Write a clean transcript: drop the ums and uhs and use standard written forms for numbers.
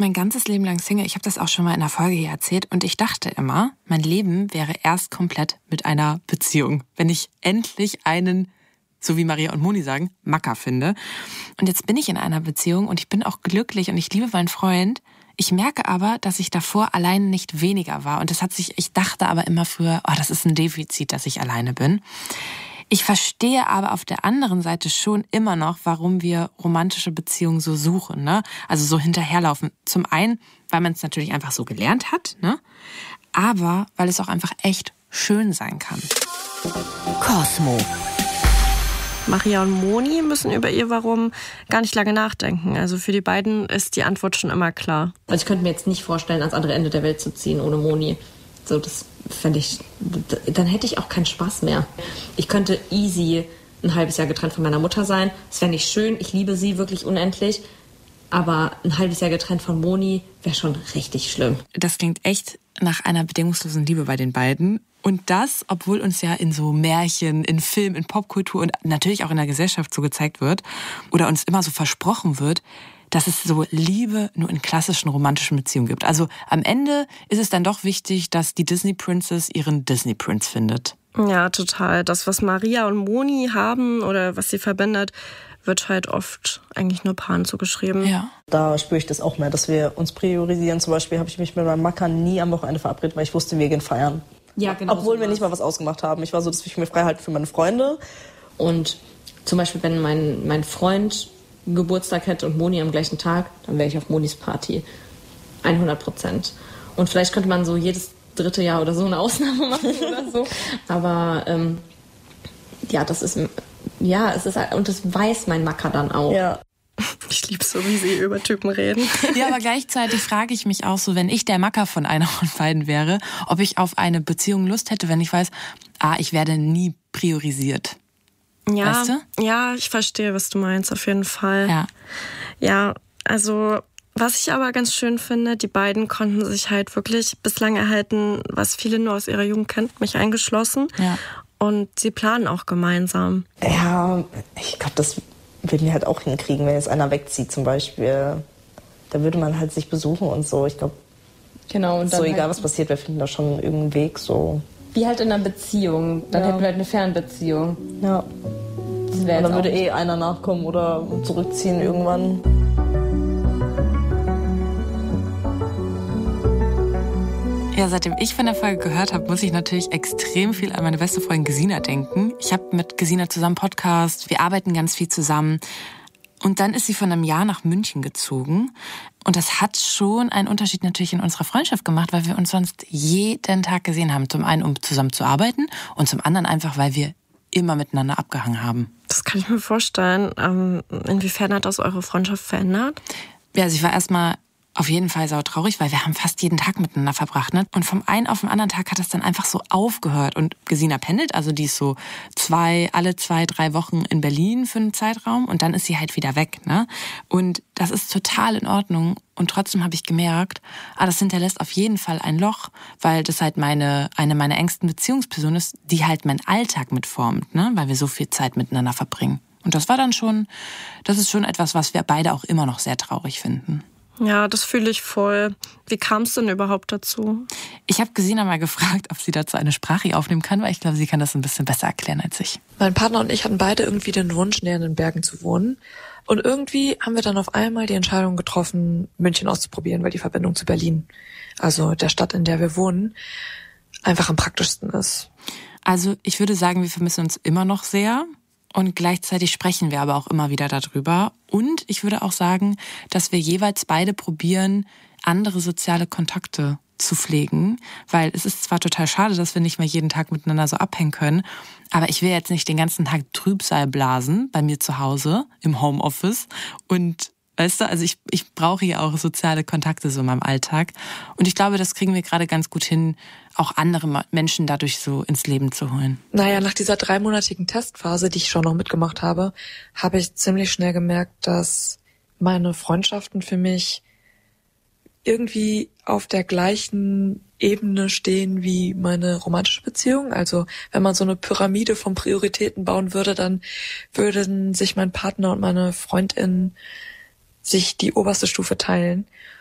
mein ganzes Leben lang Single. Ich habe das auch schon mal in einer Folge hier erzählt. Und ich dachte immer, mein Leben wäre erst komplett mit einer Beziehung. Wenn ich endlich einen, so wie Maria und Moni sagen, Macker finde. Und jetzt bin ich in einer Beziehung und ich bin auch glücklich und ich liebe meinen Freund. Ich merke aber, dass ich davor allein nicht weniger war. Und ich dachte aber immer früher, das ist ein Defizit, dass ich alleine bin. Ich verstehe aber auf der anderen Seite schon immer noch, warum wir romantische Beziehungen so suchen, ne? Also so hinterherlaufen. Zum einen, weil man es natürlich einfach so gelernt hat, ne? Aber weil es auch einfach echt schön sein kann. Cosmo. Maria und Moni müssen über ihr Warum gar nicht lange nachdenken. Also für die beiden ist die Antwort schon immer klar. Also ich könnte mir jetzt nicht vorstellen, ans andere Ende der Welt zu ziehen ohne Moni. So, das fände ich, dann hätte ich auch keinen Spaß mehr. Ich könnte easy ein halbes Jahr getrennt von meiner Mutter sein. Das wäre nicht schön, ich liebe sie wirklich unendlich. Aber ein halbes Jahr getrennt von Moni wäre schon richtig schlimm. Das klingt echt nach einer bedingungslosen Liebe bei den beiden. Und das, obwohl uns ja in so Märchen, in Film, in Popkultur und natürlich auch in der Gesellschaft so gezeigt wird oder uns immer so versprochen wird, dass es so Liebe nur in klassischen romantischen Beziehungen gibt. Also am Ende ist es dann doch wichtig, dass die Disney Princess ihren Disney Prince findet. Ja, total. Das, was Maria und Moni haben oder was sie verbindet, wird halt oft eigentlich nur Paaren zugeschrieben. Ja. Da spüre ich das auch mehr, dass wir uns priorisieren. Zum Beispiel habe ich mich mit meinem Macker nie am Wochenende verabredet, weil ich wusste, wir gehen feiern. Ja, genau. Obwohl wir nicht mal was ausgemacht haben. Ich war so, dass ich mir frei halte für meine Freunde. Und zum Beispiel, wenn mein Freund Geburtstag hätte und Moni am gleichen Tag, dann wäre ich auf Monis Party. 100%. Und vielleicht könnte man so jedes dritte Jahr oder so eine Ausnahme machen oder so. Aber das ist, es ist, und das weiß mein Macker dann auch. Ja. Ich liebe so, wie sie über Typen reden. Ja, aber gleichzeitig frage ich mich auch so, wenn ich der Macker von einer von beiden wäre, ob ich auf eine Beziehung Lust hätte, wenn ich weiß, ich werde nie priorisiert. Ja, weißt du? Ja, ich verstehe, was du meinst, auf jeden Fall. Ja. Ja, also was ich aber ganz schön finde, die beiden konnten sich halt wirklich bislang erhalten, was viele nur aus ihrer Jugend kennt, mich eingeschlossen. Ja. Und sie planen auch gemeinsam. Ja, ich glaube, das würden wir halt auch hinkriegen, wenn jetzt einer wegzieht zum Beispiel. Da würde man halt sich besuchen und so. Ich glaube, genau, und dann so halt egal was passiert, wir finden da schon irgendeinen Weg. So. Wie halt in einer Beziehung. Dann hätten wir halt eine Fernbeziehung. Ja. Und dann würde einer nachkommen oder zurückziehen irgendwann. Ja, seitdem ich von der Folge gehört habe, muss ich natürlich extrem viel an meine beste Freundin Gesina denken. Ich habe mit Gesina zusammen Podcast, wir arbeiten ganz viel zusammen. Und dann ist sie von einem Jahr nach München gezogen. Und das hat schon einen Unterschied natürlich in unserer Freundschaft gemacht, weil wir uns sonst jeden Tag gesehen haben. Zum einen, um zusammen zu arbeiten und zum anderen einfach, weil wir immer miteinander abgehangen haben. Das kann ich mir vorstellen. Inwiefern hat das eure Freundschaft verändert? Ja, also ich war erstmal auf jeden Fall sautraurig, weil wir haben fast jeden Tag miteinander verbracht, ne? Und vom einen auf den anderen Tag hat das dann einfach so aufgehört. Und Gesina pendelt, also die ist so alle 2-3 Wochen in Berlin für einen Zeitraum und dann ist sie halt wieder weg, ne? Und das ist total in Ordnung. Und trotzdem habe ich gemerkt, das hinterlässt auf jeden Fall ein Loch, weil das halt eine meiner engsten Beziehungspersonen ist, die halt meinen Alltag mitformt, ne? Weil wir so viel Zeit miteinander verbringen. Und das ist schon etwas, was wir beide auch immer noch sehr traurig finden. Ja, das fühle ich voll. Wie kam es denn überhaupt dazu? Ich habe Gesina mal gefragt, ob sie dazu eine Sprache aufnehmen kann, weil ich glaube, sie kann das ein bisschen besser erklären als ich. Mein Partner und ich hatten beide irgendwie den Wunsch, näher in den Bergen zu wohnen. Und irgendwie haben wir dann auf einmal die Entscheidung getroffen, München auszuprobieren, weil die Verbindung zu Berlin, also der Stadt, in der wir wohnen, einfach am praktischsten ist. Also ich würde sagen, wir vermissen uns immer noch sehr. Und gleichzeitig sprechen wir aber auch immer wieder darüber. Und ich würde auch sagen, dass wir jeweils beide probieren, andere soziale Kontakte zu pflegen. Weil es ist zwar total schade, dass wir nicht mehr jeden Tag miteinander so abhängen können, aber ich will jetzt nicht den ganzen Tag Trübsal blasen bei mir zu Hause im Homeoffice. Und weißt du, also ich brauche ja auch soziale Kontakte so in meinem Alltag. Und ich glaube, das kriegen wir gerade ganz gut hin, auch andere Menschen dadurch so ins Leben zu holen. Naja, nach dieser 3-monatigen Testphase, die ich schon noch mitgemacht habe, habe ich ziemlich schnell gemerkt, dass meine Freundschaften für mich irgendwie auf der gleichen Ebene stehen wie meine romantische Beziehung. Also wenn man so eine Pyramide von Prioritäten bauen würde, dann würden sich mein Partner und meine Freundin sich die oberste Stufe teilen.